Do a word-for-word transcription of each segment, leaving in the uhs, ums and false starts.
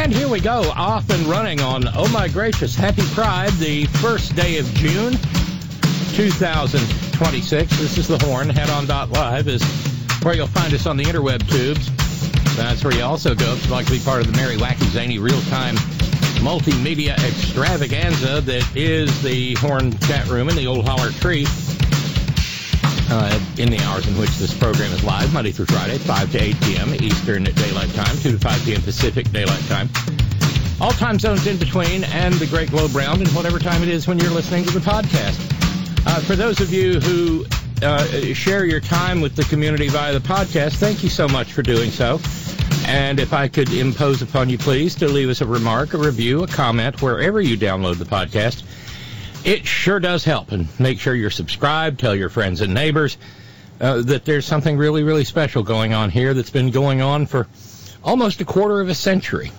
And here we go, off and running on, oh my gracious, Happy Pride, the first day of June, two thousand twenty-six. This is The Horn. Head on dot live is where you'll find us on the interweb tubes. That's where you also go if you'd like to be part of the merry, wacky, zany, real-time multimedia extravaganza that is the Horn chat room in the Old Holler Tree. Uh, in the hours in which this program is live, Monday through Friday, five to eight p.m. Eastern Daylight Time, two to five p.m. Pacific Daylight Time. All time zones in between, and the great globe round, and whatever time it is when you're listening to the podcast. Uh, for those of you who uh, share your time with the community via the podcast, thank you so much for doing so. And if I could impose upon you, please, to leave us a remark, a review, a comment, wherever you download the podcast. It sure does help, and make sure you're subscribed. Tell your friends and neighbors uh, that there's something really, really special going on here that's been going on for almost a quarter of a century.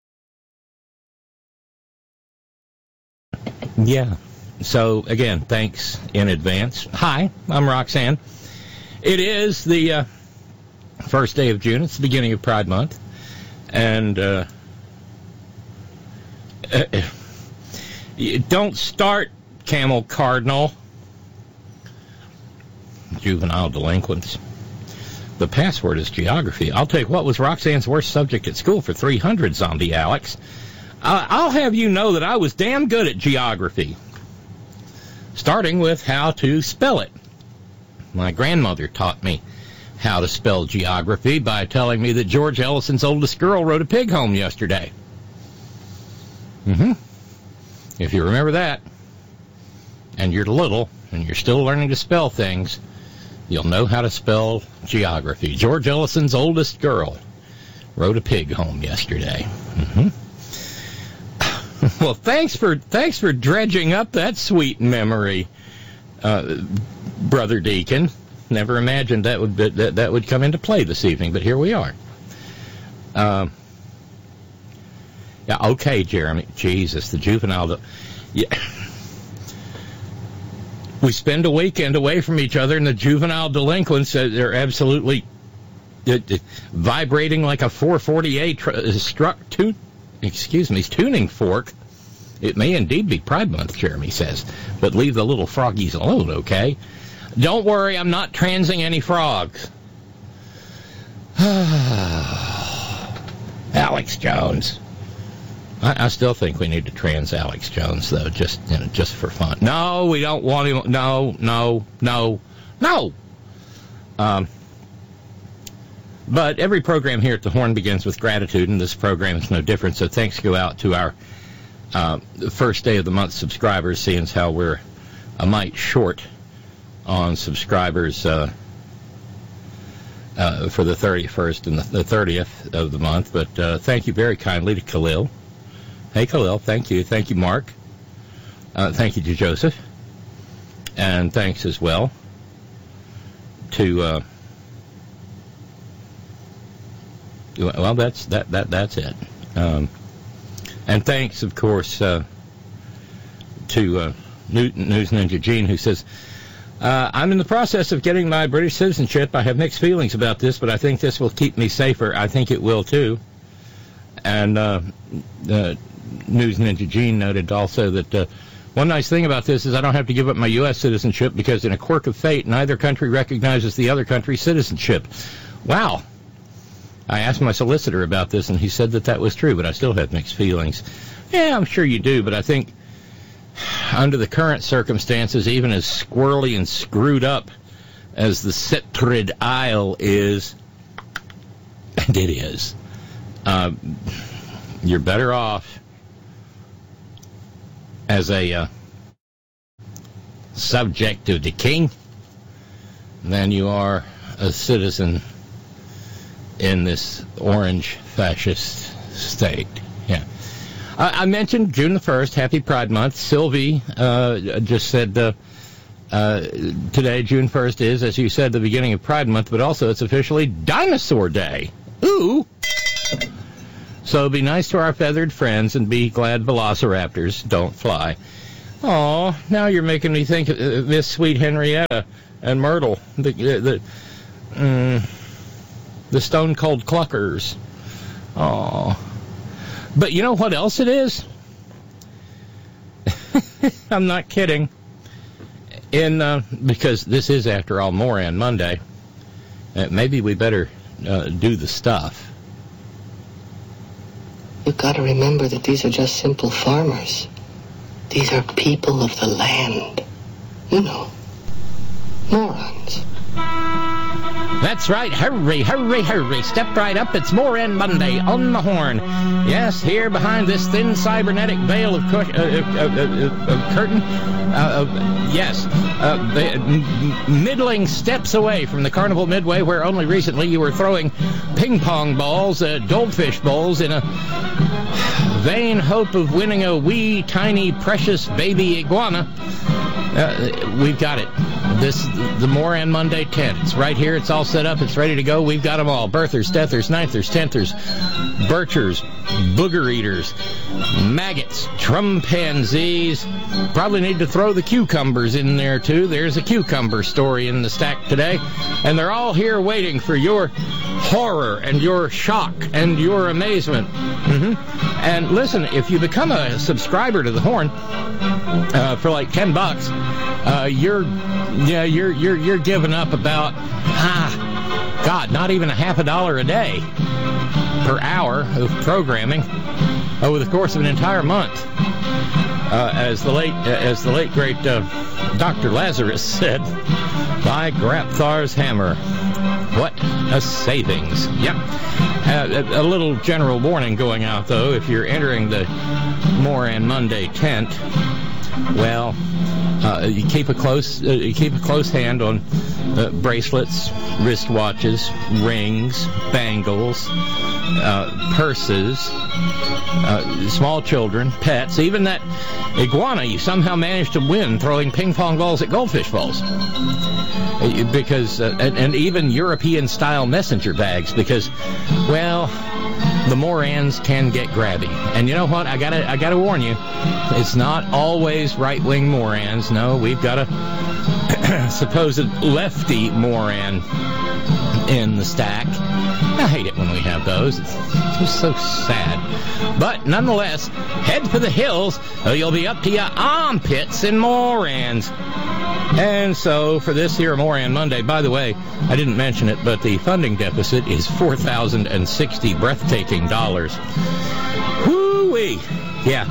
Yeah. So, again, thanks in advance. Hi, I'm Roxanne. It is the uh, first day of June. It's the beginning of Pride Month. And uh, uh don't start, Camel Cardinal. Juvenile delinquents. The password is geography. I'll take what was Roxanne's worst subject at school for three hundred, Zombie Alex. Uh, I'll have you know that I was damn good at geography. Starting with how to spell it. My grandmother taught me how to spell geography by telling me that George Ellison's oldest girl rode a pig home yesterday. Mm-hmm. If you remember that, and you're little, and you're still learning to spell things, you'll know how to spell geography. George Ellison's oldest girl rode a pig home yesterday. Mm-hmm. Well, thanks for thanks for dredging up that sweet memory, uh, Brother Deacon. Never imagined that would that, that would come into play this evening, but here we are. Um. Yeah, okay, Jeremy. Jesus, the juvenile. Yeah. We spend a weekend away from each other, and the juvenile delinquents, uh, they're absolutely uh, uh, vibrating like a four forty-eight tr- uh, struck tune, excuse me, tuning fork. It may indeed be Pride Month, Jeremy says, but leave the little froggies alone, okay? Don't worry, I'm not transing any frogs. Alex Jones. I, I still think we need to trans Alex Jones, though, just you know, just for fun. No, we don't want him. No, no, no, no. Um, but every program here at the Horn begins with gratitude, and this program is no different. So thanks go out to our uh, first day of the month subscribers, seeing as how we're a mite short on subscribers uh, uh, for the thirty-first and the, the thirtieth of the month. But uh, thank you very kindly to Khalil. Hey, Khalil, thank you. Thank you, Mark. Uh, thank you to Joseph. And thanks as well to, uh, well, that's that that that's it. Um, and thanks, of course, uh, to uh, News Ninja Gene, who says, uh, I'm in the process of getting my British citizenship. I have mixed feelings about this, but I think this will keep me safer. I think it will, too. And uh, uh, News Ninja Gene noted also that uh, one nice thing about this is I don't have to give up my U S citizenship because in a quirk of fate, neither country recognizes the other country's citizenship. Wow. I asked my solicitor about this, and he said that that was true, but I still have mixed feelings. Yeah, I'm sure you do, but I think under the current circumstances, even as squirrely and screwed up as the Cetrid Isle is, and it is, uh, you're better off as a uh, subject of the king than you are a citizen in this orange fascist state. Yeah. I, I mentioned June the first, Happy Pride Month. Sylvie uh, just said uh, uh, today, June first, is, as you said, the beginning of Pride Month, but also it's officially Dinosaur Day. Ooh! So be nice to our feathered friends and be glad velociraptors don't fly. Aw, now you're making me think of uh, Miss Sweet Henrietta and Myrtle, the the, um, the Stone Cold Cluckers. Aw. But you know what else it is? I'm not kidding. In uh, because this is, after all, Moran Monday. Uh, maybe we better uh, do the stuff. You've got to remember that these are just simple farmers. These are people of the land. You know, morons. That's right. Hurry, hurry, hurry. Step right up. It's Moran Monday on the Horn. Yes, here behind this thin cybernetic veil of, cush- uh, uh, uh, uh, uh, curtain. Uh, uh, yes, uh, m- middling steps away from the Carnival Midway, where only recently you were throwing ping pong balls at goldfish bowls in a vain hope of winning a wee, tiny, precious baby iguana. Uh, we've got it. This the Moran Monday tent. It's right here. It's all set up. It's ready to go. We've got them all. Birthers, deathers, ninthers, tenthers, birchers, booger eaters, maggots, trumpanzees. Probably need to throw the cucumbers in there, too. There's a cucumber story in the stack today. And they're all here waiting for your horror and your shock and your amazement. Mm-hmm. And listen, if you become a subscriber to the Horn uh, for like ten bucks, uh, you're yeah you're you're you're giving up about ah God, not even a half a dollar a day per hour of programming over the course of an entire month. Uh, as the late uh, as the late great uh, Doctor Lazarus said, by Grapthar's hammer. What a savings. Yep. Uh, a, a little general warning going out, though. If you're entering the Moran Monday tent, well, uh, you keep a close uh, you keep a close hand on uh, bracelets, wristwatches, rings, bangles, uh, purses, uh, small children, pets, even that iguana you somehow managed to win throwing ping pong balls at goldfish bowls. Because, uh, and, and even European-style messenger bags, because, well, the Morans can get grabby. And you know what? I gotta, I gotta warn you, it's not always right-wing Morans. No, we've got a supposed lefty Moran in the stack. I hate it when we have those. It's just so sad. But nonetheless, head for the hills, or you'll be up to your armpits in Morans. And so, for this here Moran Monday, by the way, I didn't mention it, but the funding deficit is four thousand sixty breathtaking dollars. Woo-wee! Yeah.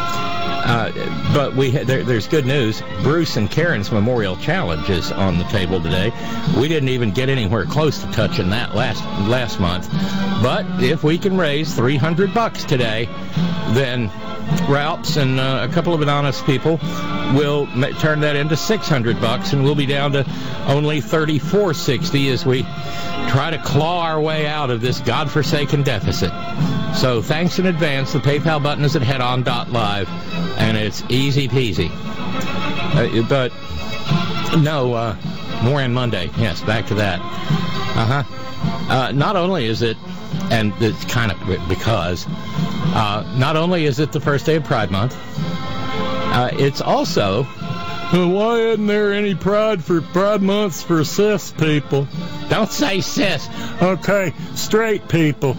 Uh, but we ha- there, there's good news. Bruce and Karen's Memorial Challenge is on the table today. We didn't even get anywhere close to touching that last last month. But if we can raise three hundred bucks today, then Ralphs and uh, a couple of honest people will ma- turn that into six hundred bucks, and we'll be down to only thirty-four sixty as we try to claw our way out of this godforsaken deficit. So thanks in advance. The PayPal button is at headon dot live, and it's easy peasy. Uh, but no, uh, Moran Monday. Yes, back to that. Uh-huh. Uh, not only is it, and it's kind of because, uh, not only is it the first day of Pride Month, uh, it's also, why isn't there any pride for Pride Months for cis people? Don't say cis. Okay, straight people.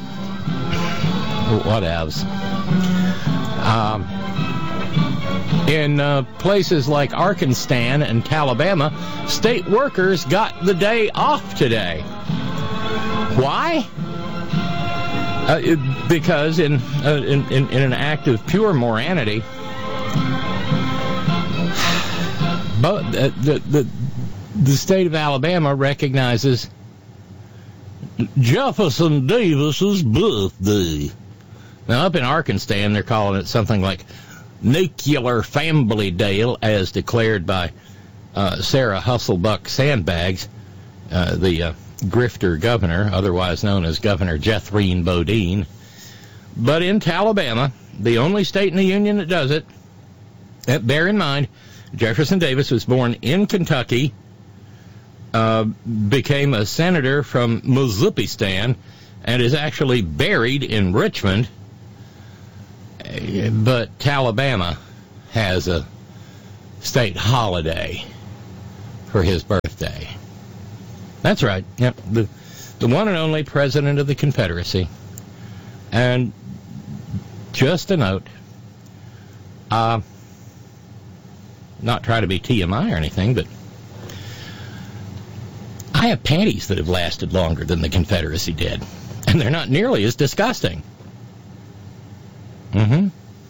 Whatevs. Um, in uh, places like Arkansas and Alabama, state workers got the day off today. Why? Uh, it, because in, uh, in, in in an act of pure moranity, but uh, the, the the state of Alabama recognizes Jefferson Davis's birthday. Now, up in Arkansas, they're calling it something like Nuclear Family Day, as declared by uh, Sarah Husselbuck Sandbags, uh, the uh, grifter governor, otherwise known as Governor Jethreen Bodine. But in Alabama, the only state in the union that does it, uh, bear in mind, Jefferson Davis was born in Kentucky, uh, became a senator from Mississippistan, and is actually buried in Richmond. But Alabama has a state holiday for his birthday. That's right. Yep, the the one and only president of the Confederacy. And just a note. Uh, not trying to be T M I or anything, but I have panties that have lasted longer than the Confederacy did, and they're not nearly as disgusting. Mm-hmm.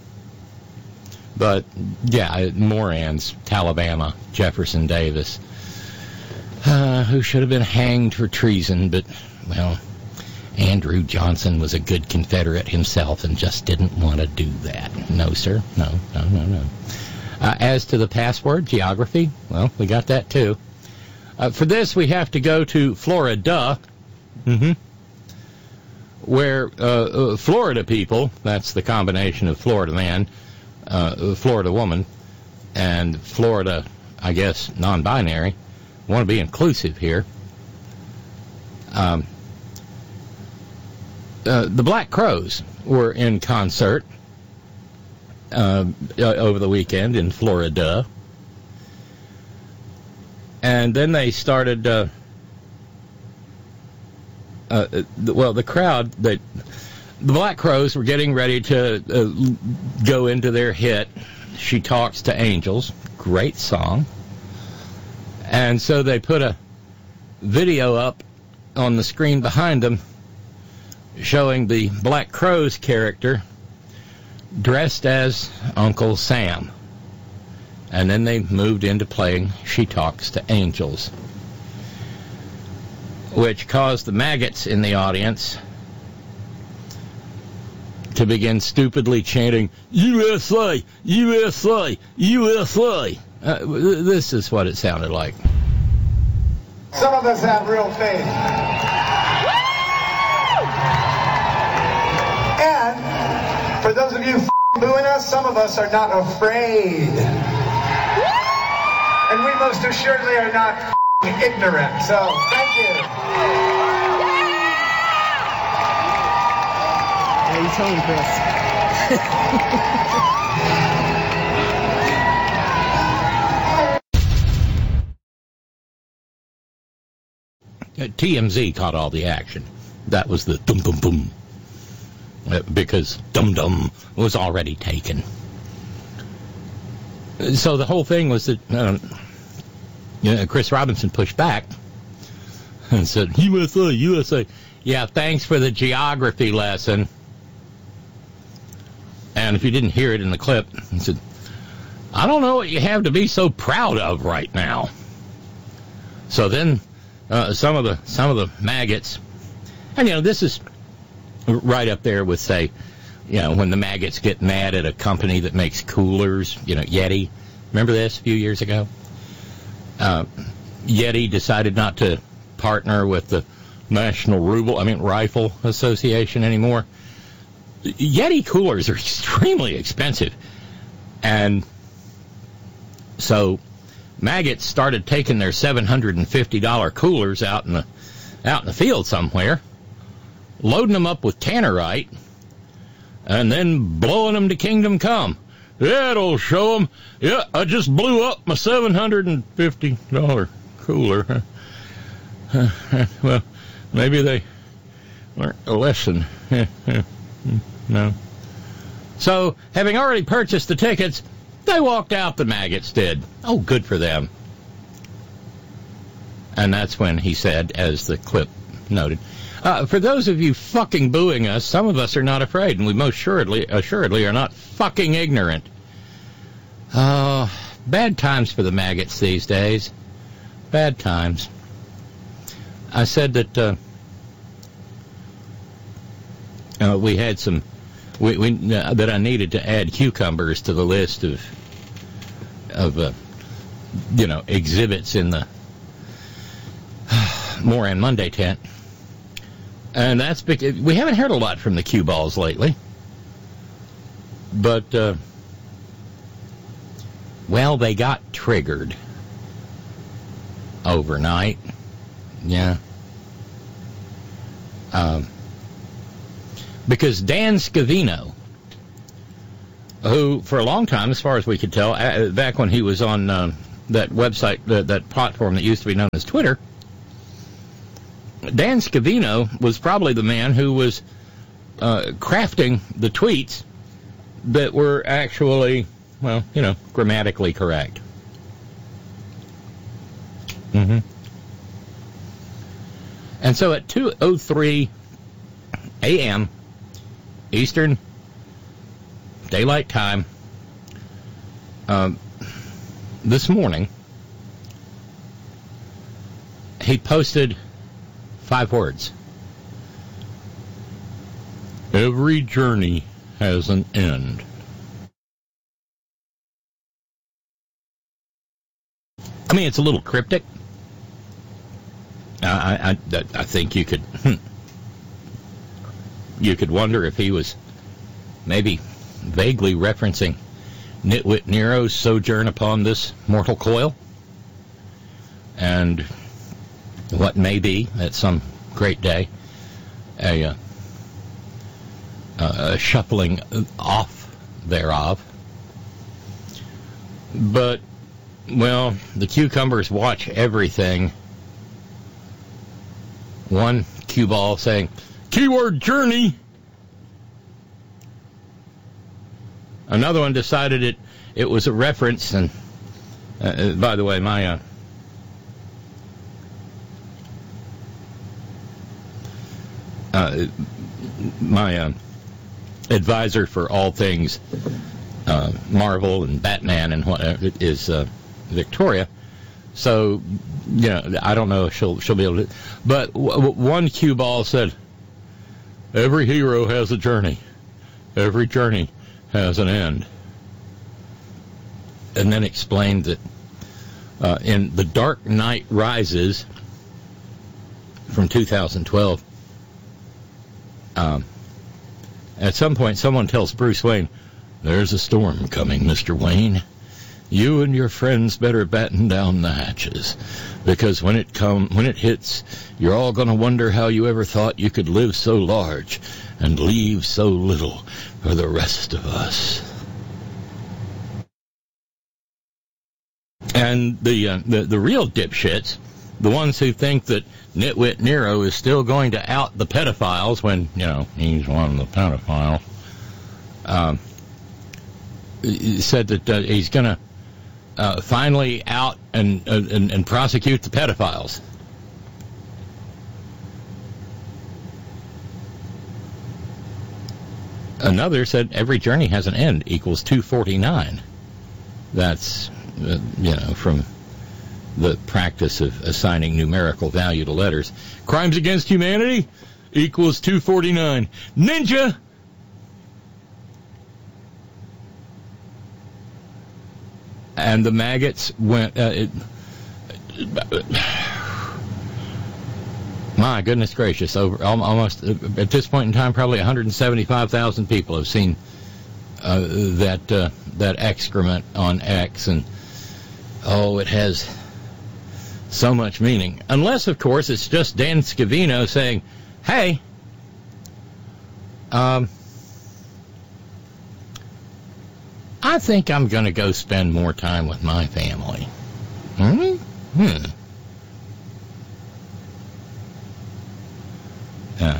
But, yeah, Morans, Alabama, Jefferson Davis, uh, who should have been hanged for treason, but, well, Andrew Johnson was a good Confederate himself and just didn't want to do that. No, sir. No, no, no, no. Uh, as to the password, geography, well, we got that, too. Uh, for this, we have to go to Florida, mm-hmm, where uh, uh, Florida people, that's the combination of Florida man, uh, Florida woman, and Florida, I guess, non-binary, want to be inclusive here. Um, uh, the Black Crowes were in concert uh, over the weekend in Florida. And then they started, uh, uh, well, the crowd, they, the Black Crowes were getting ready to uh, go into their hit, She Talks to Angels. Great song. And so they put a video up on the screen behind them showing the Black Crowes character dressed as Uncle Sam. And then they moved into playing She Talks to Angels, which caused the maggots in the audience to begin stupidly chanting, U S A, U S A, U S A. Uh, this is what it sounded like. Some of us have real faith. And for those of you booing us, some of us are not afraid. And we most assuredly are not ignorant. So, thank you. Yeah, you told him, Chris. uh, T M Z caught all the action. That was the dum dum dum. Uh, because dum dum was already taken. So the whole thing was that uh, you know, Chris Robinson pushed back and said, U S A, U S A. Yeah, thanks for the geography lesson. And if you didn't hear it in the clip, he said, I don't know what you have to be so proud of right now. So then uh, some of the some of the maggots, and, you know, this is right up there with, say, you know, when the maggots get mad at a company that makes coolers, you know, Yeti. Remember this a few years ago? Uh, Yeti decided not to partner with the National Ruble, I mean, Rifle Association anymore. Yeti coolers are extremely expensive. And so maggots started taking their seven hundred fifty dollars coolers out in the out in the field somewhere, loading them up with tannerite, and then blowing them to kingdom come. Yeah, it'll show them. Yeah, I just blew up my seven hundred fifty dollars cooler. Well, maybe they learned a lesson. No. So, having already purchased the tickets, they walked out, the maggots did. Oh, good for them. And that's when he said, as the clip noted, Uh, for those of you fucking booing us, some of us are not afraid, and we most assuredly, assuredly are not fucking ignorant. Oh, bad times for the maggots these days. Bad times. I said that uh, uh, we had some, we, we uh, that I needed to add cucumbers to the list of, of uh, you know, exhibits in the Moran Monday tent. And that's because we haven't heard a lot from the cue balls lately. But, uh, well, they got triggered overnight. Yeah. Um, because Dan Scavino, who for a long time, as far as we could tell, uh, back when he was on uh, that website, uh, that platform that used to be known as Twitter, Dan Scavino was probably the man who was uh, crafting the tweets that were actually, well, you know, grammatically correct. Mm-hmm. And so at two oh three a.m. Eastern Daylight Time, um, this morning, he posted five words. Every journey has an end. I mean, it's a little cryptic. Uh, I, I, I think you could you could wonder if he was maybe vaguely referencing Nitwit Nero's sojourn upon this mortal coil, and what may be, at some great day, a, uh, a shuffling off thereof. But, well, the cucumbers watch everything. One cue ball saying, keyword journey. Another one decided it, it was a reference, and uh, by the way, my uh, uh, my uh, advisor for all things uh, Marvel and Batman and whatever is uh, Victoria. So, you know, I don't know if she'll she'll be able to. But w- w- one cue ball said, "Every hero has a journey. Every journey has an end." And then explained that uh, in The Dark Knight Rises from two thousand twelve, um, at some point someone tells Bruce Wayne, "There's a storm coming, Mister Wayne. You and your friends better batten down the hatches, because when it come when it hits, you're all going to wonder how you ever thought you could live so large and leave so little for the rest of us." And the uh, the, the real dipshits, the ones who think that Nitwit Nero is still going to out the pedophiles when, you know, he's one of the pedophiles, um, said that uh, he's going to Uh, finally out and, uh, and and prosecute the pedophiles. Another said every journey has an end equals two forty-nine. That's, uh, you know, from the practice of assigning numerical value to letters. Crimes against humanity equals two forty-nine. Ninja! And the maggots went, uh, it, my goodness gracious, over almost, at this point in time, probably one hundred seventy-five thousand people have seen uh, that uh, that excrement on X, and oh, it has so much meaning. Unless, of course, it's just Dan Scavino saying, hey, um, I think I'm going to go spend more time with my family. Hmm? Hmm. Yeah.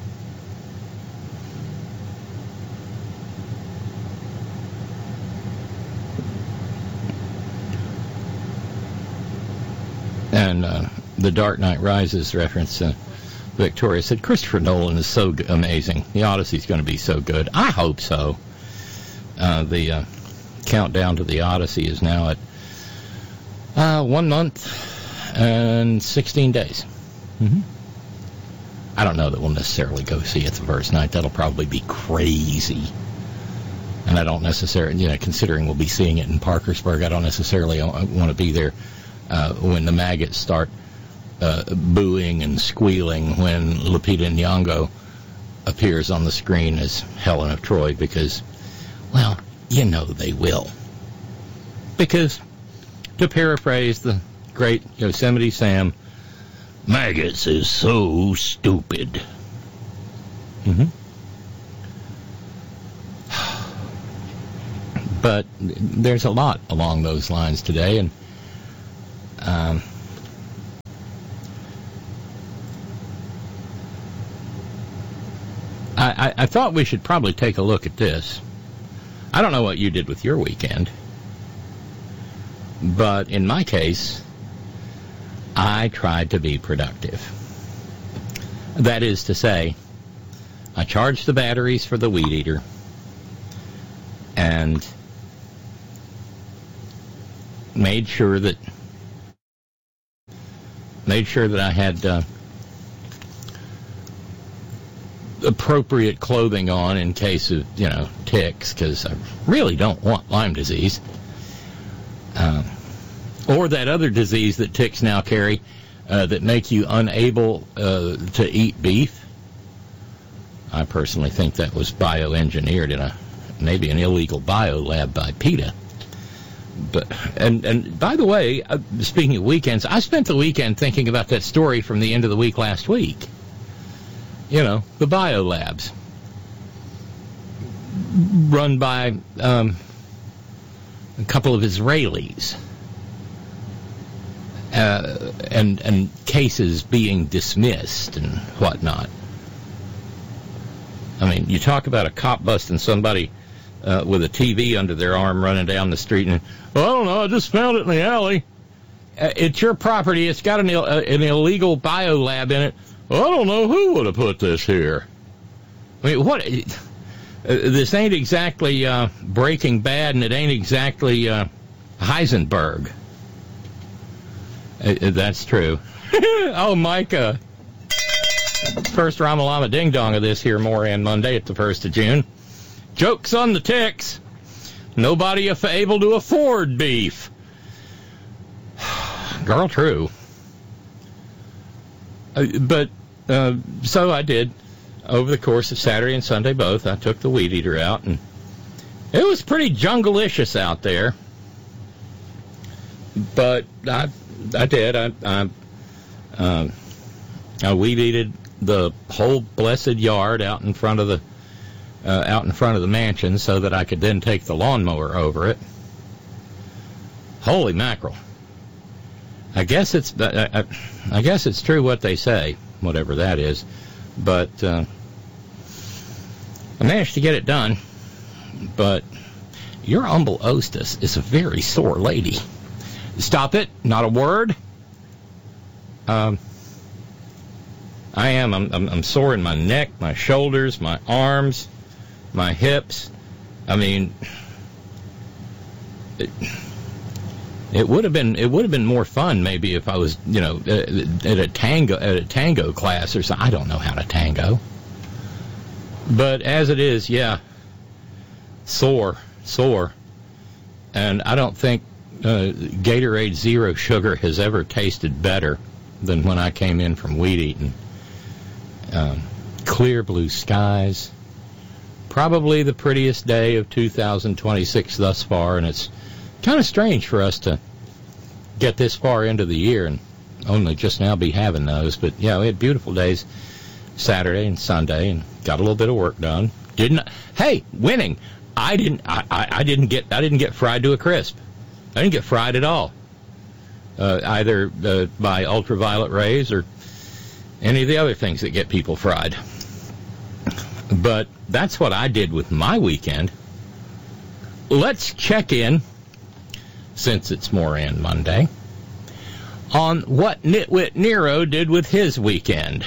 And uh, The Dark Knight Rises reference, uh, Victoria said, Christopher Nolan is so g- amazing. The Odyssey's going to be so good. I hope so. Uh, the uh, countdown to the Odyssey is now at uh, one month and sixteen days. Mm-hmm. I don't know that we'll necessarily go see it the first night. That'll probably be crazy. And I don't necessarily, you know, considering we'll be seeing it in Parkersburg, I don't necessarily want to be there uh, when the maggots start uh, booing and squealing when Lupita Nyong'o appears on the screen as Helen of Troy, because, well, you know they will. Because, to paraphrase the great Yosemite Sam, maggots is so stupid. Mm-hmm. But there's a lot along those lines today, and um, I, I, I thought we should probably take a look at this. I don't know what you did with your weekend, but in my case, I tried to be productive. That is to say, I charged the batteries for the weed eater and made sure that made sure that I had uh, appropriate clothing on in case of, you know, ticks, because I really don't want Lyme disease. Um, or that other disease that ticks now carry uh, that make you unable uh, to eat beef. I personally think that was bioengineered in a maybe an illegal biolab by PETA. But and and by the way, uh, speaking of weekends, I spent the weekend thinking about that story from the end of the week last week. You know, the biolabs run by um, a couple of Israelis, uh, and and cases being dismissed and whatnot. I mean, you talk about a cop busting somebody uh, with a T V under their arm running down the street, and, well, I don't know, I just found it in the alley. Uh, it's your property. It's got an, uh, an illegal biolab in it. Well, I don't know who would have put this here. I mean, what? Uh, this ain't exactly uh, Breaking Bad, and it ain't exactly uh, Heisenberg. Uh, that's true. Oh, Micah. First Ramalama Ding Dong of this here Moran Monday at the first of June. Jokes on the ticks. Nobody af- able to afford beef. Girl, true. Uh, but, uh, so I did. Over the course of Saturday and Sunday both, I took the weed eater out, and it was pretty jungle-licious out there. But I I did. I, I, um, I weed-eated the whole blessed yard out in front of the uh, out in front of the mansion so that I could then take the lawnmower over it. Holy mackerel! I guess it's I, I, I guess it's true what they say, whatever that is. But uh, I managed to get it done. But your humble hostess is a very sore lady. Stop it! Not a word. Um. I am. I'm, I'm, I'm sore in my neck, my shoulders, my arms, my hips. I mean, it, it would have been it would have been more fun maybe if I was, you know, at, at a tango at a tango class or something. I don't know how to tango, but as it is, yeah, sore, sore, and I don't think uh, Gatorade Zero Sugar has ever tasted better than when I came in from weed eating. Um, clear blue skies, probably the prettiest day of two thousand twenty-six thus far, and it's kind of strange for us to get this far into the year and only just now be having those. But yeah, we had beautiful days Saturday and Sunday, and got a little bit of work done. Didn't hey winning? I didn't. I, I, I didn't get. I didn't get fried to a crisp. I didn't get fried at all, uh, either uh, by ultraviolet rays or any of the other things that get people fried. But that's what I did with my weekend. Let's check in, since it's Moran Monday, on what Nitwit Nero did with his weekend.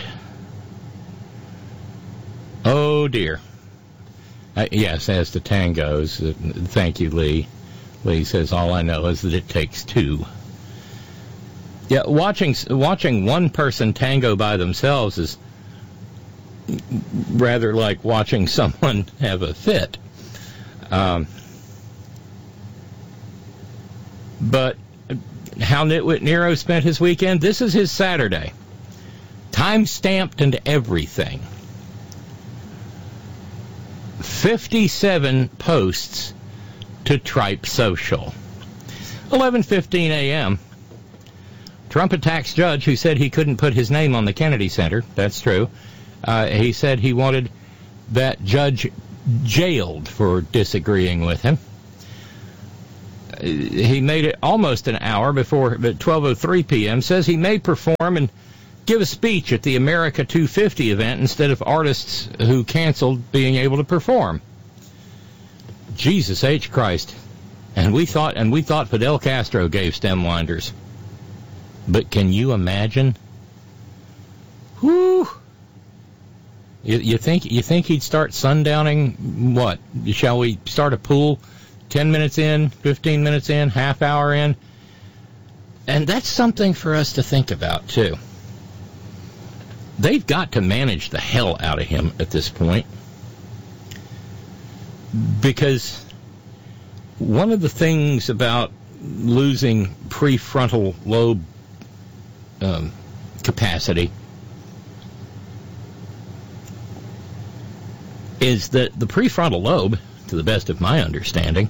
Oh, dear. Uh, yes, as to tangos, uh, thank you, Lee. Lee says, all I know is that it takes two. Yeah, watching watching one person tango by themselves is rather like watching someone have a fit. Um, but how Nitwit Nero spent his weekend, this is his Saturday. Time-stamped and everything. fifty-seven posts to Tripe Social. eleven fifteen a.m., Trump attacks judge who said he couldn't put his name on the Kennedy Center. That's true. Uh, he said he wanted that judge jailed for disagreeing with him. He made it almost an hour before, at twelve oh three p.m., says he may perform and give a speech at the America two fifty event instead of artists who canceled being able to perform. Jesus H. Christ. And we thought and we thought Fidel Castro gave stem winders. But can you imagine? Whew. You, you think you think he'd start sundowning what? Shall we start a pool? Ten minutes in, fifteen minutes in, half hour in? And that's something for us to think about, too. They've got to manage the hell out of him at this point. Because one of the things about losing prefrontal lobe um, capacity is that the prefrontal lobe, to the best of my understanding,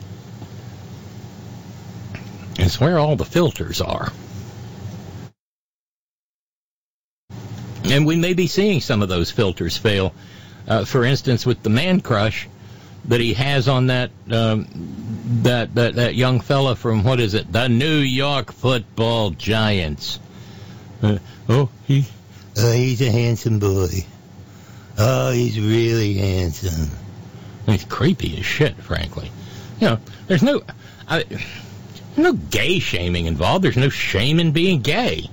is where all the filters are. And we may be seeing some of those filters fail. Uh, for instance, with the man crush that he has on that, um, that that that young fella from, what is it, the New York Football Giants. Uh, oh, he, uh, he's a handsome boy. Oh, he's really handsome. He's creepy as shit, frankly. You know, there's no... I, no gay shaming involved. There's no shame in being gay.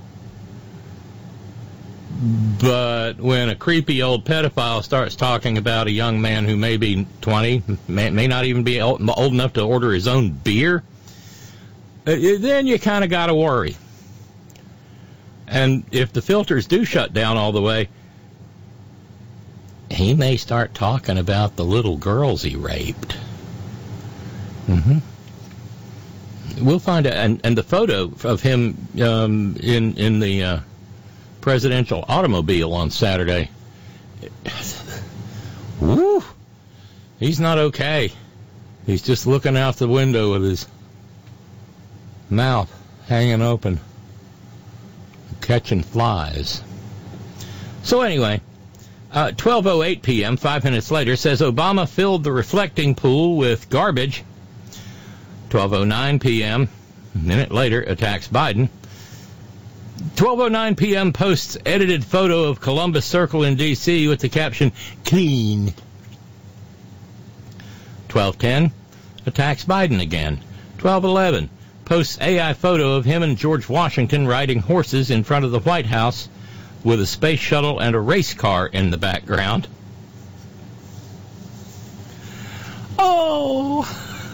But when a creepy old pedophile starts talking about a young man who may be twenty, may, may not even be old, old enough to order his own beer, then you kind of got to worry. And if the filters do shut down all the way, he may start talking about the little girls he raped. Mm-hmm. We'll find out, and, and the photo of him um, in in the uh, presidential automobile on Saturday. Woo! He's not okay. He's just looking out the window with his mouth hanging open, catching flies. So anyway, uh, twelve oh eight p.m., five minutes later, says Obama filled the reflecting pool with garbage. twelve oh nine p.m., a minute later, attacks Biden. twelve oh nine p.m. posts edited photo of Columbus Circle in D C with the caption, clean. twelve ten, attacks Biden again. twelve eleven, posts A I photo of him and George Washington riding horses in front of the White House with a space shuttle and a race car in the background. Oh!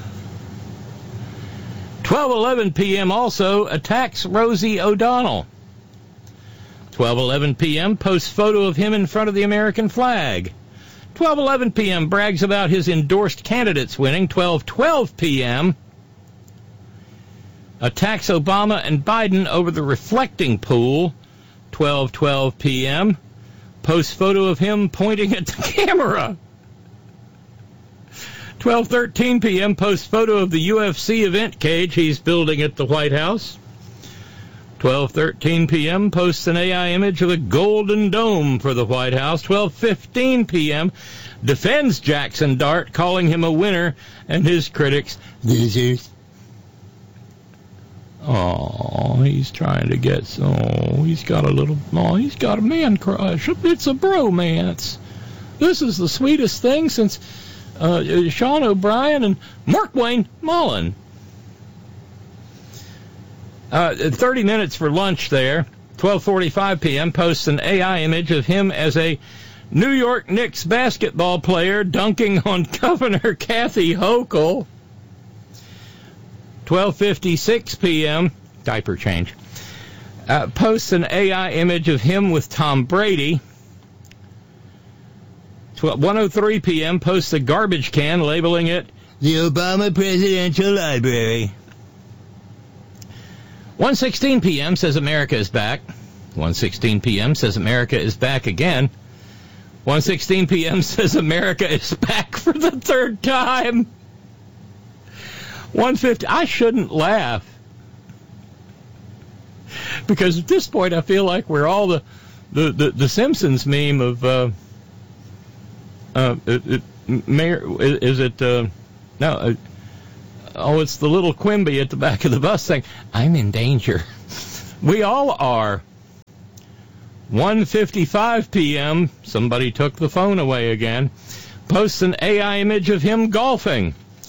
twelve eleven p.m. also attacks Rosie O'Donnell. twelve eleven p.m. posts photo of him in front of the American flag. twelve eleven p.m. brags about his endorsed candidates winning. twelve twelve p.m. attacks Obama and Biden over the reflecting pool. twelve twelve p.m. posts photo of him pointing at the camera. twelve thirteen p.m. posts photo of the U F C event cage he's building at the White House. twelve thirteen p.m. posts an A I image of a golden dome for the White House. twelve fifteen p.m. defends Jackson Dart, calling him a winner, and his critics losers. Oh, he's trying to get, oh, he's got a little, oh, he's got a man crush. It's a bromance. This is the sweetest thing since uh, Sean O'Brien and Mark Wayne Mullen. Uh, thirty minutes for lunch there. twelve forty-five p.m. posts an A I image of him as a New York Knicks basketball player dunking on Governor Kathy Hochul. twelve fifty-six p.m. diaper change. Uh, posts an A I image of him with Tom Brady. one oh three p.m. posts a garbage can labeling it the Obama Presidential Library. one sixteen p.m. says America is back. one sixteen p.m. says America is back again. one sixteen p.m. says America is back for the third time. one fifty, I shouldn't laugh. Because at this point I feel like we're all the the, the, the Simpsons meme of uh, uh, it, it, Mayor, is it uh, no uh, oh, it's the little Quimby at the back of the bus saying, I'm in danger. We all are. one fifty-five p.m., somebody took the phone away again, posts an A I image of him golfing.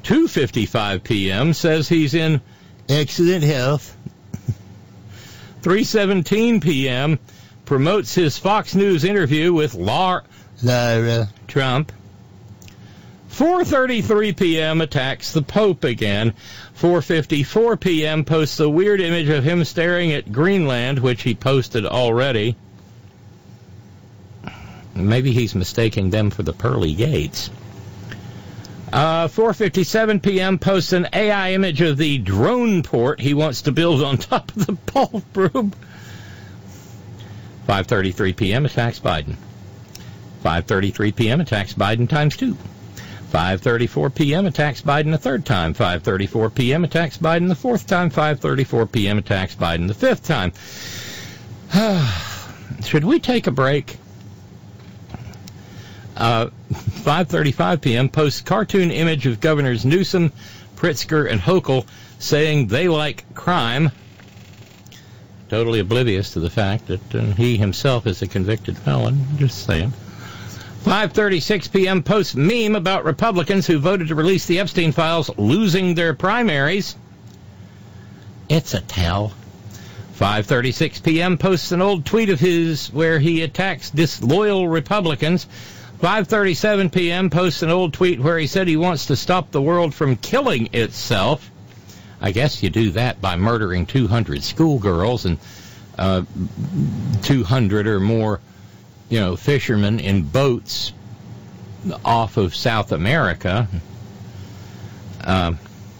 two fifty-five p.m. says he's in excellent health. three seventeen p.m. promotes his Fox News interview with Lara, Lara Trump. four thirty-three p.m. attacks the Pope again. four fifty-four p.m. posts a weird image of him staring at Greenland, which he posted already. Maybe he's mistaking them for the pearly gates. Uh, four fifty-seven p.m. posts an A I image of the drone port he wants to build on top of the ballroom. five thirty-three p.m. attacks Biden. five thirty-three p.m. attacks Biden times two. five thirty-four p.m. attacks Biden a third time. five thirty-four p.m. attacks Biden the fourth time. five thirty-four p.m. attacks Biden the fifth time. Should we take a break? Uh, five thirty-five p.m. posts cartoon image of Governors Newsom, Pritzker, and Hochul saying they like crime. Totally oblivious to the fact that uh, he himself is a convicted felon. Just saying. five thirty-six p.m. posts meme about Republicans who voted to release the Epstein files losing their primaries. It's a tell. five thirty-six p.m. posts an old tweet of his where he attacks disloyal Republicans. five thirty-seven p.m. posts an old tweet where he said he wants to stop the world from killing itself. I guess you do that by murdering two hundred schoolgirls and uh, two hundred or more, you know, fishermen in boats off of South America. Um,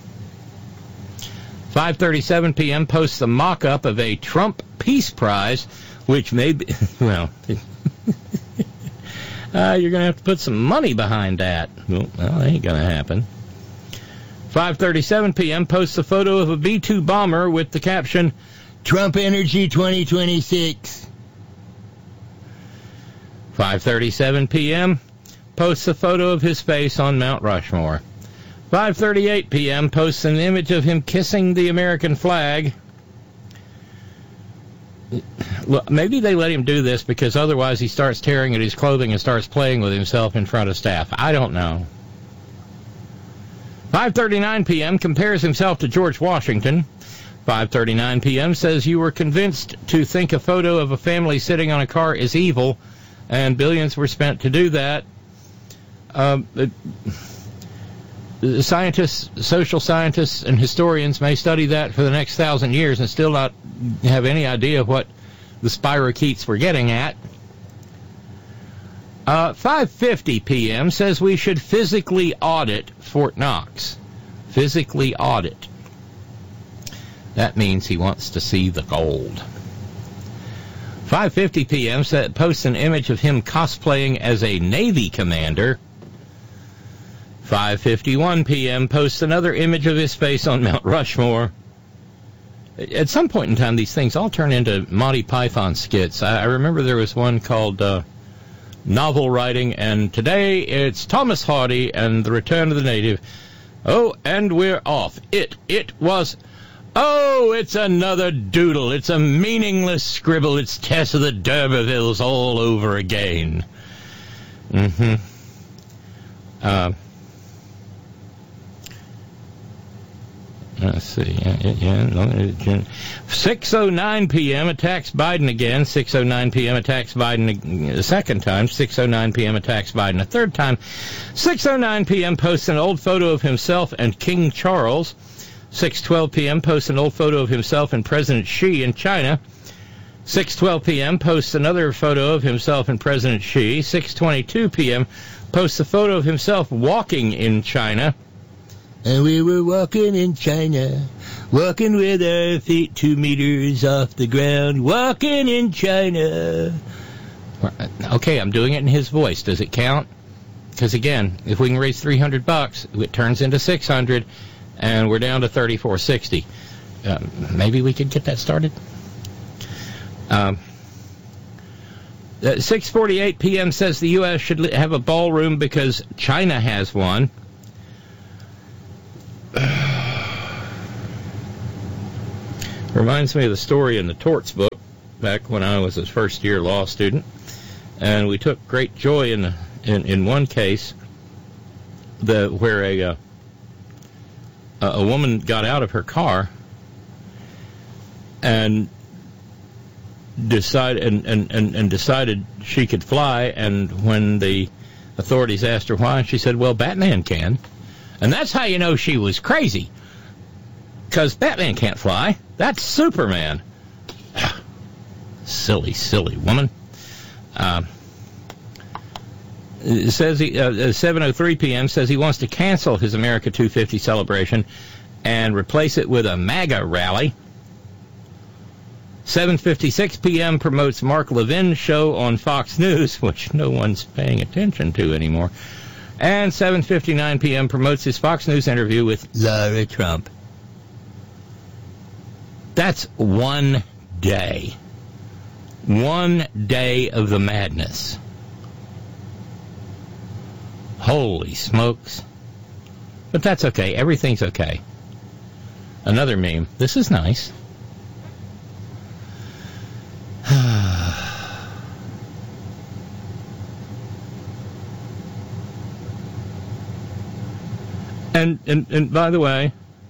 five thirty-seven p.m. posts a mock-up of a Trump Peace Prize, which may be, well, uh, you're going to have to put some money behind that. Well, that ain't going to happen. five thirty-seven p.m. posts a photo of a B two bomber with the caption, Trump Energy twenty twenty-six. five thirty-seven p.m. posts a photo of his face on Mount Rushmore. five thirty-eight p.m. posts an image of him kissing the American flag. Look, maybe they let him do this because otherwise he starts tearing at his clothing and starts playing with himself in front of staff. I don't know. five thirty-nine p.m. compares himself to George Washington. five thirty-nine p.m. says you were convinced to think a photo of a family sitting on a car is evil, and billions were spent to do that. Um, the scientists, social scientists, and historians may study that for the next thousand years and still not have any idea what the spirochetes were getting at. Uh, five fifty p.m. says we should physically audit Fort Knox. Physically audit. That means he wants to see the gold. five fifty p.m. posts an image of him cosplaying as a Navy commander. five fifty-one p.m. posts another image of his face on Mount Rushmore. At some point in time, these things all turn into Monty Python skits. I, I remember there was one called uh, Novel Writing, and today it's Thomas Hardy and the Return of the Native. Oh, and we're off. It, it was... Oh, it's another doodle. It's a meaningless scribble. It's Tess of the D'Urbervilles all over again. Mm-hmm. Uh, let's see. Yeah, yeah, yeah. six oh nine p.m. attacks Biden again. six oh nine p.m. attacks Biden a second time. six oh nine p.m. attacks Biden a third time. six oh nine p.m. posts an old photo of himself and King Charles. six twelve p.m. posts an old photo of himself and President Xi in China. six twelve p.m. posts another photo of himself and President Xi. six twenty-two p.m. posts a photo of himself walking in China. And we were walking in China, walking with our feet two meters off the ground, walking in China. Okay, I'm doing it in his voice. Does it count? Because, again, if we can raise three hundred bucks, it turns into six hundred, and we're down to thirty-four sixty. Um, maybe we could get that started. Um, six forty-eight p.m. says the U S should have a ballroom because China has one. Reminds me of the story in the Torts book back when I was a first-year law student, and we took great joy in in, in one case the where a uh, uh, a woman got out of her car and decided and, and, and, and decided she could fly, and when the authorities asked her why, she said, well, Batman can. And that's how you know she was crazy, because Batman can't fly. That's Superman. Silly, silly woman. Uh, it says he, uh, seven oh three p.m. says he wants to cancel his America two fifty celebration and replace it with a MAGA rally. seven fifty-six p.m. promotes Mark Levin's show on Fox News, which no one's paying attention to anymore. And seven fifty-nine p.m. promotes his Fox News interview with Lara Trump. That's one day. One day of the madness. Holy smokes. But that's okay. Everything's okay. Another meme. This is nice. and, and and by the way,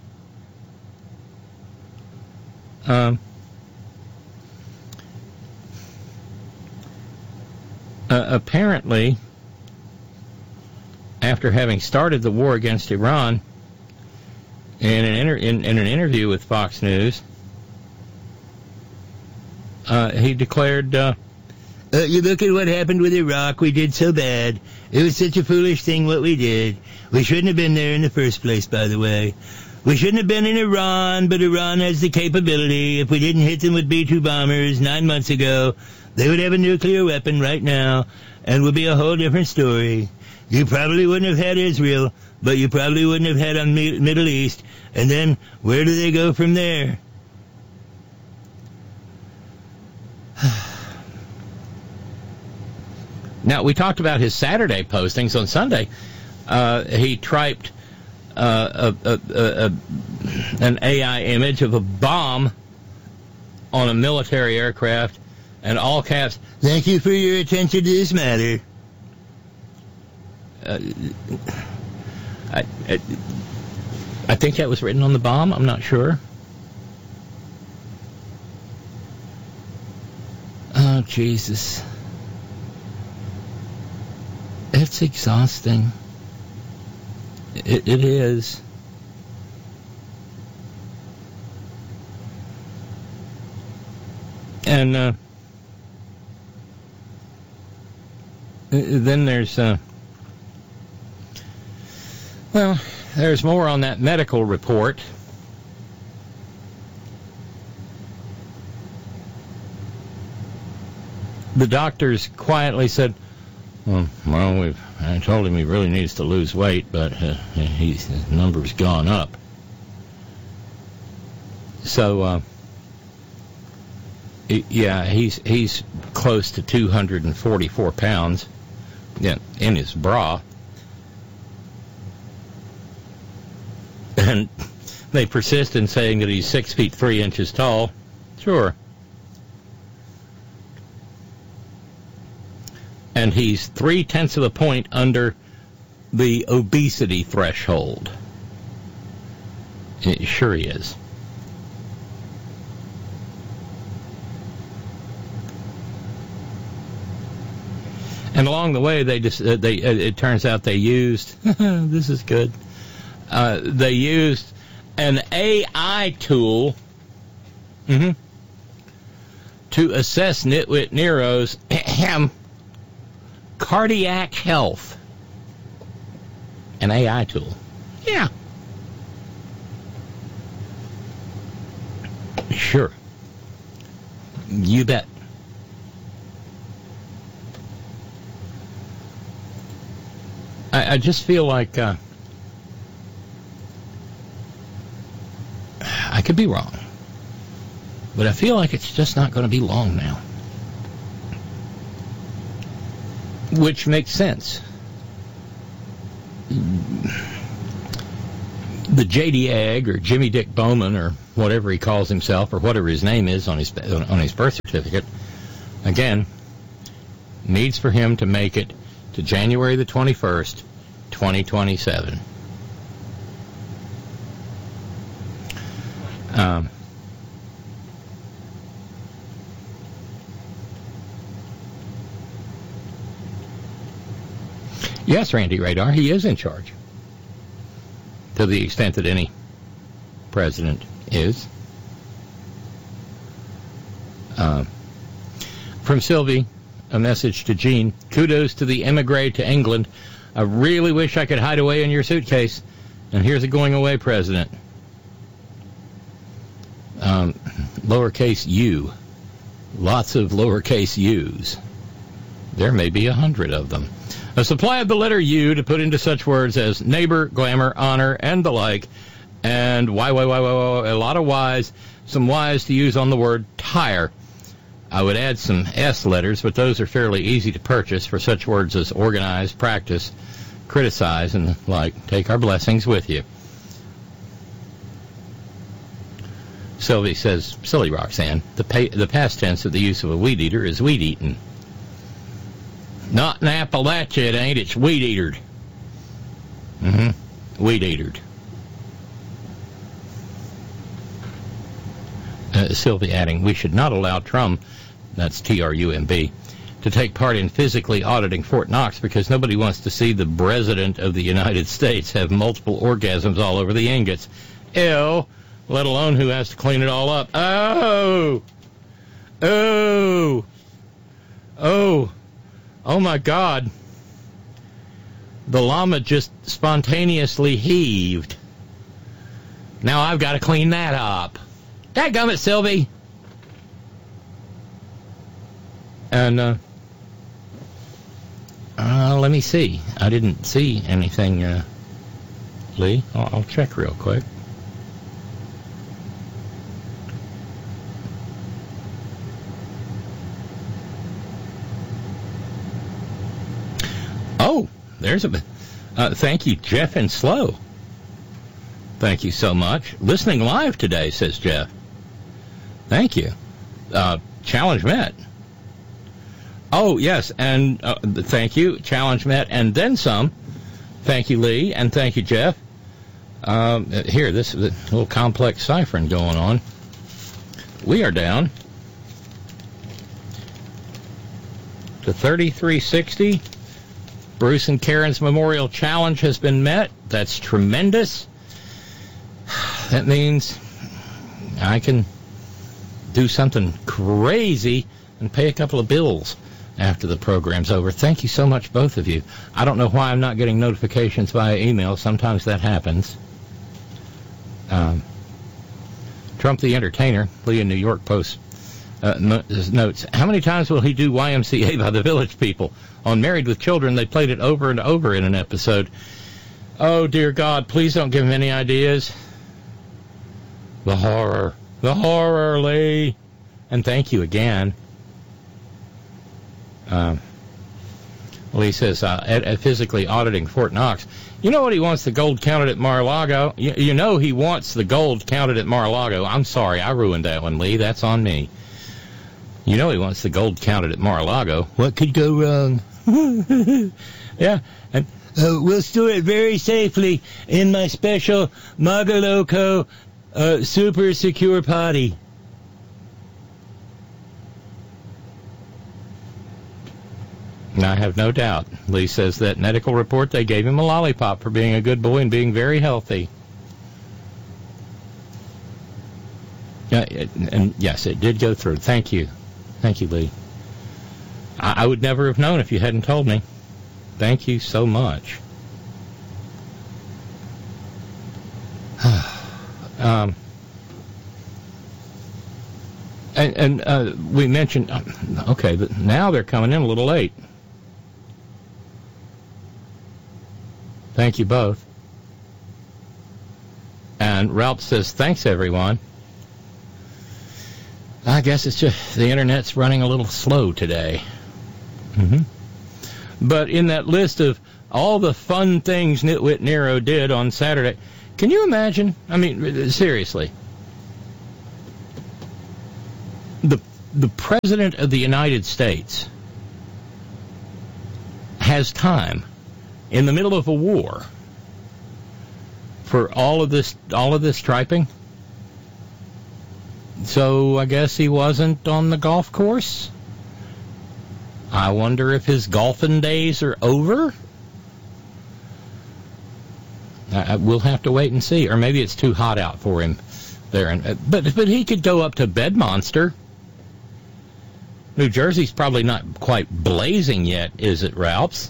um, uh, apparently, after having started the war against Iran, in an inter- in, in an interview with Fox News, Uh, he declared, uh, uh, you look at what happened with Iraq, we did so bad. It was such a foolish thing what we did. We shouldn't have been there in the first place, by the way. We shouldn't have been in Iran, but Iran has the capability. If we didn't hit them with B two bombers nine months ago, they would have a nuclear weapon right now, and would be a whole different story. You probably wouldn't have had Israel, but you probably wouldn't have had on the Middle East. And then, where do they go from there? Now, we talked about his Saturday postings. On Sunday, uh, he typed uh, a, a, a, a, an A I image of a bomb on a military aircraft, and all caps, thank you for your attention to this matter. Uh, I, I, I think that was written on the bomb. I'm not sure. Oh, Jesus. It's exhausting. It, it is. And uh, then there's, uh, well, there's more on that medical report. The doctors quietly said, well, well we've, I told him he really needs to lose weight, but uh, he's, his number's gone up. So, uh, yeah, he's he's close to two hundred forty-four pounds, yeah, in his bra. And they persist in saying that he's six feet three inches tall. Sure. And he's three-tenths of a point under the obesity threshold. It sure he is. And along the way, they just uh, they uh, it turns out they used this is good. Uh, they used an A I tool mm-hmm, to assess Nitwit Nero's cardiac health. An A I tool. Yeah. Sure. You bet. I, I just feel like uh, I could be wrong, but I feel like it's just not going to be long now. Which makes sense. The J D Egg, or Jimmy Dick Bowman, or whatever he calls himself, or whatever his name is on his on his birth certificate, again, needs for him to make it to January the twenty-first, twenty twenty-seven. Um, yes, Randy Radar, he is in charge. To the extent that any president is. Uh, from Sylvie, a message to Jean. Kudos to the emigre to England. I really wish I could hide away in your suitcase. And here's a going away president. Um, lowercase u. Lots of lowercase u's. There may be a hundred of them. A supply of the letter U to put into such words as neighbor, glamour, honor, and the like. And Y, Y, Y, Y, Y, a lot of Y's. Some Y's to use on the word tire. I would add some S letters, but those are fairly easy to purchase for such words as organize, practice, criticize, and the like. Take our blessings with you. Sylvie says, silly Roxanne, the, pa- the past tense of the use of a weed eater is weed eaten. Not in Appalachia, it ain't. It's weed eatered. Mm-hmm. Weed eatered. Uh, Sylvie adding, we should not allow Trump, that's T R U M B, to take part in physically auditing Fort Knox because nobody wants to see the President of the United States have multiple orgasms all over the ingots. Ew. Let alone who has to clean it all up. Oh! Oh! Oh! Oh, my God. The llama just spontaneously heaved. Now I've got to clean that up. Dadgummit, Sylvie. And, uh, uh, let me see. I didn't see anything, uh, Lee. I'll, I'll check real quick. Oh, there's a... Uh, thank you, Jeff and Slow. Thank you so much. Listening live today, says Jeff. Thank you. Uh, challenge met. Oh, yes, and uh, thank you. Challenge met, and then some. Thank you, Lee, and thank you, Jeff. Um, here, this is a little complex ciphering going on. We are down to thirty-three sixty. Bruce and Karen's Memorial Challenge has been met. That's tremendous. That means I can do something crazy and pay a couple of bills after the program's over. Thank you so much, both of you. I don't know why I'm not getting notifications via email. Sometimes that happens. Um, Trump the Entertainer, Lee in New York Post, uh, notes, how many times will he do Y M C A by the Village People? On Married with Children, they played it over and over in an episode. Oh, dear God, please don't give him any ideas. The horror. The horror, Lee. And thank you again. Um, Lee says, uh, at, at physically auditing Fort Knox. You know what he wants the gold counted at Mar-a-Lago? You, you know he wants the gold counted at Mar-a-Lago. I'm sorry, I ruined that one, Lee. That's on me. You know he wants the gold counted at Mar-a-Lago. What could go wrong? Yeah, and uh, we'll store it very safely in my special Magaloco uh, super secure potty. I have no doubt. Lee says that medical report, they gave him a lollipop for being a good boy and being very healthy. Uh, and, and yes, it did go through. Thank you. Thank you, Lee. I, I would never have known if you hadn't told me. Thank you so much. um, and and uh, we mentioned, okay, but now they're coming in a little late. Thank you both. And Ralph says, thanks, everyone. I guess it's just the Internet's running a little slow today. Mm-hmm. But in that list of all the fun things Nitwit Nero did on Saturday, can you imagine? I mean, seriously. The, the President of the United States has time in the middle of a war for all of this all of this striping? so I guess he wasn't on the golf course. I wonder if his golfing days are over. Uh, we'll have to wait and see. Or maybe it's too hot out for him there. And, uh, but, but he could go up to Bedmonster. New Jersey's probably not quite blazing yet, is it, Ralphs?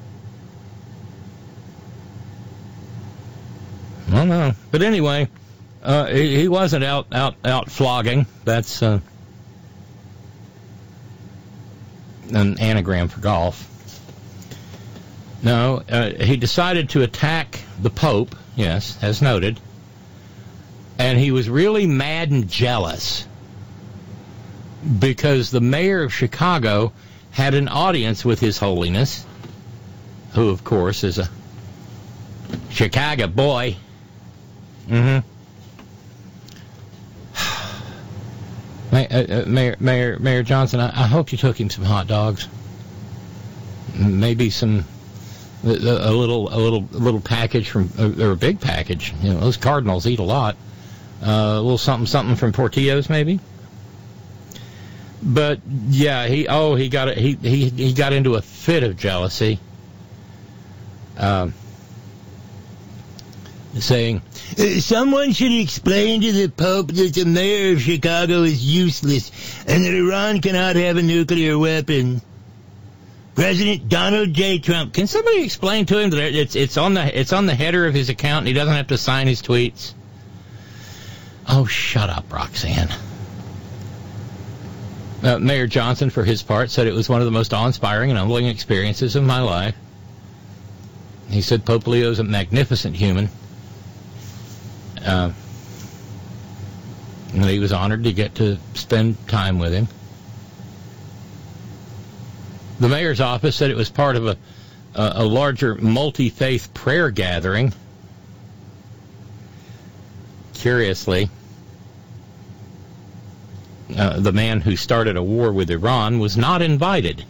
I don't know. But anyway, uh, he, he wasn't out, out, out flogging. That's uh, an anagram for golf. No, uh, he decided to attack the Pope, yes, as noted, and he was really mad and jealous because the mayor of Chicago had an audience with His Holiness, who, of course, is a Chicago boy. Mm-hmm. Mayor, uh, Mayor, Mayor, Mayor Johnson, I, I hope you took him some hot dogs. Maybe some... A, a little, a little, a little package from, or a big package. You know, those Cardinals eat a lot. Uh, a little something, something from Portillo's, maybe. But yeah, he, oh, he got, a, he, he, he got into a fit of jealousy, um, saying, "Someone should explain to the Pope that the mayor of Chicago is useless and that Iran cannot have a nuclear weapon. President Donald J. Trump." Can somebody explain to him that it's it's on the it's on the header of his account and he doesn't have to sign his tweets? Oh, shut up, Roxanne. Uh, Mayor Johnson, for his part, said it was one of the most awe-inspiring and humbling experiences of my life. He said Pope Leo's a magnificent human. Uh, and he was honored to get to spend time with him. The mayor's office said it was part of a, a, a larger multi-faith prayer gathering. Curiously, uh, the man who started a war with Iran was not invited.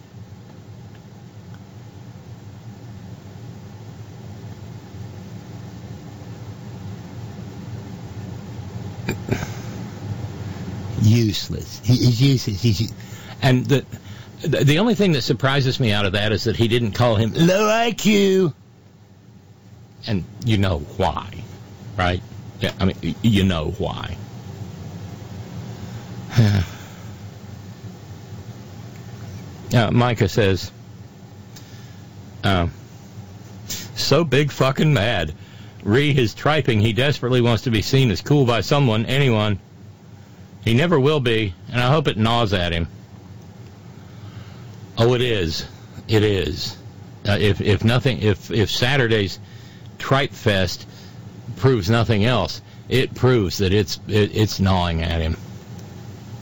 Useless. He is useless. He's, and the... The only thing that surprises me out of that is that he didn't call him low I Q. And you know why, right? Yeah, I mean, you know why. uh, Micah says, uh, so big fucking mad. Re his triping, he desperately wants to be seen as cool by someone, anyone. He never will be, and I hope it gnaws at him. Oh, it is. It is. Uh, if if nothing, if if Saturday's Tripe Fest proves nothing else, it proves that it's it, it's gnawing at him.